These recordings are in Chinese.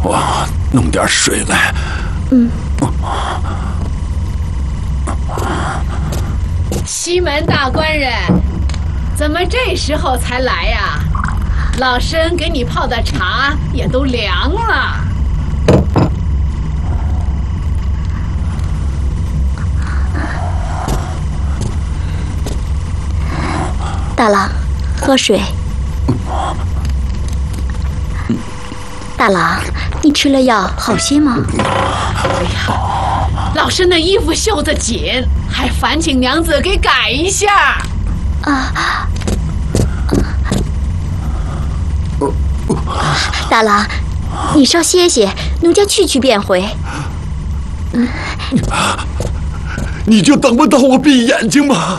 我弄点水来。 西门大官人，怎么这时候才来呀？老身给你泡的茶也都凉了。 大郎，喝水。大郎，你吃了药好些吗？ 哎呀，老身的衣服袖子紧，还烦请娘子给改一下。 啊，大郎，你稍歇歇，奴家去便回。 你就等不到我闭眼睛吗？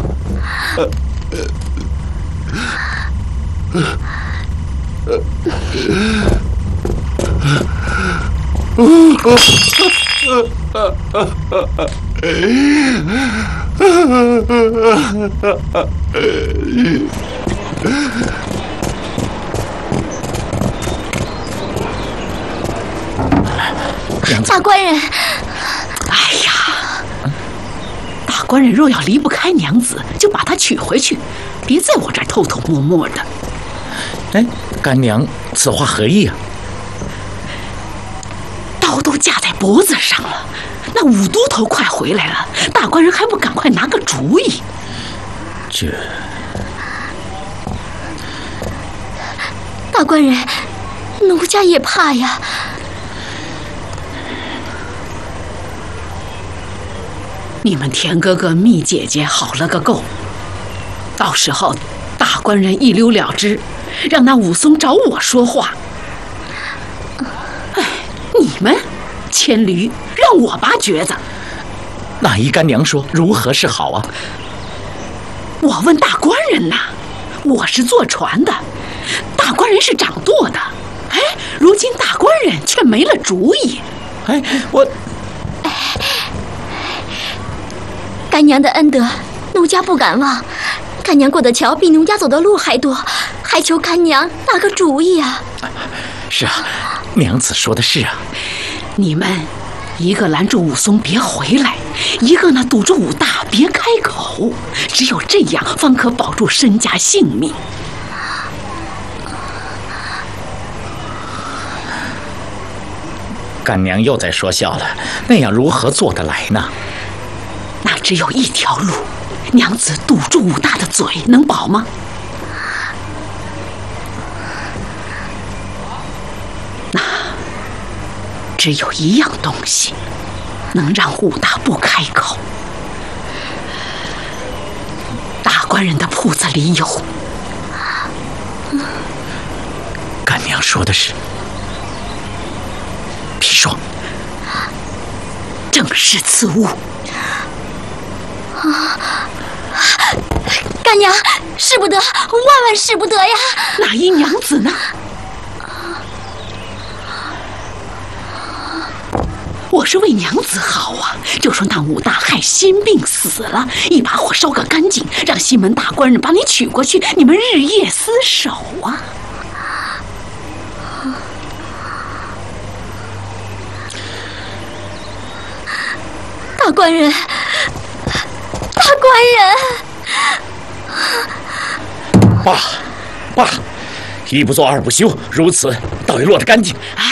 大官人， 哎呀，大官人若要离不开娘子，就把她娶回去，别在我这儿偷偷摸摸的。 哎，干娘，此话何意啊？ 刀都架在脖子上了，那武都头快回来了，大官人还不赶快拿个主意？ 这大官人，奴家也怕呀。 你们田哥哥、蜜姐姐好了个够，到时候大官人一溜了之，让那武松找我说话。哎，你们牵驴让我拔橛子， 那依干娘说如何是好啊？ 我问大官人呐，我是坐船的，大官人是掌舵的。哎，如今大官人却没了主意。 哎，我干娘的恩德，奴家不敢忘。干娘过的桥比奴家走的路还多，还求干娘拿个主意啊！ 是啊，娘子说的是啊。 你们一个拦住武松别回来，一个呢堵住武大别开口，只有这样方可保住身家性命。 干娘又在说笑了，那样如何做得来呢？ 那只有一条路，娘子堵住武大的嘴，能保吗？那只有一样东西，能让武大不开口。大官人的铺子里有。 干娘说的是砒霜， 正是此物。 干娘，使不得，万万使不得呀！ 那一娘子呢？我是为娘子好啊，就说那武大害心病死了，一把火烧个干净，让西门大官人把你娶过去，你们日夜厮守啊。 大官人，大官人， 罢，一不做二不休，如此倒也落得干净。 哎，